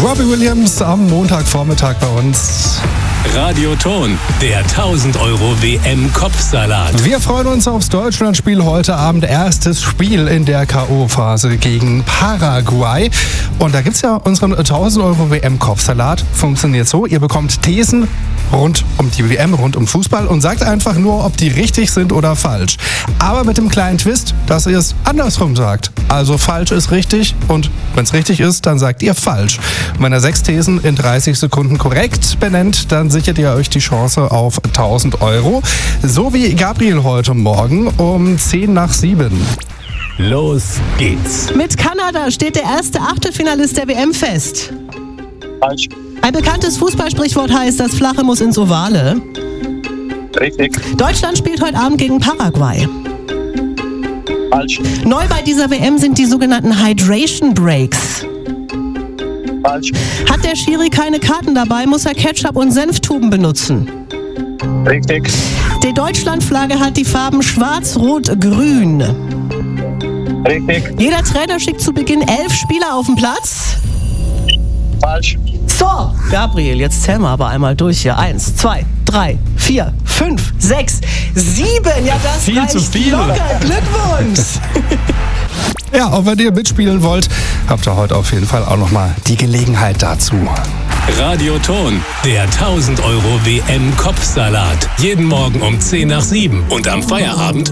Robbie Williams am Montagvormittag bei uns. Radioton, der 1000 € WM-Kopfsalat. Wir freuen uns aufs Deutschlandspiel heute Abend. Erstes Spiel in der K.O.-Phase gegen Paraguay. Und da gibt es ja unseren 1000 € WM-Kopfsalat. Funktioniert so, ihr bekommt Thesen rund um die WM, rund um Fußball und sagt einfach nur, ob die richtig sind oder falsch. Aber mit dem kleinen Twist, dass ihr es andersrum sagt. Also falsch ist richtig und wenn es richtig ist, dann sagt ihr falsch. Und wenn ihr 6 Thesen in 30 Sekunden korrekt benennt, dann sichert ihr euch die Chance auf 1000 €. So wie Gabriel heute Morgen um 7:10. Los geht's. Mit Kanada steht der erste Achtelfinalist der WM fest. Falsch. Ein bekanntes Fußballsprichwort heißt, das Flache muss ins Ovale. Richtig. Deutschland spielt heute Abend gegen Paraguay. Falsch. Neu bei dieser WM sind die sogenannten Hydration Breaks. Falsch. Hat der Schiri keine Karten dabei, muss er Ketchup und Senftuben benutzen. Richtig. Die Deutschlandflagge hat die Farben schwarz, rot, grün. Richtig. Jeder Trainer schickt zu Beginn 11 Spieler auf den Platz. Falsch. So, Gabriel, jetzt zählen wir aber einmal durch hier. 1, 2, 3, 4, 5, 6, 7. Ja, das Viel reicht zu viel. locker. Glückwunsch. Ja, und wenn ihr mitspielen wollt, habt ihr heute auf jeden Fall auch nochmal die Gelegenheit dazu. Radioton, der 1000 € WM-Kopfsalat. Jeden Morgen um 6:50 und am Feierabend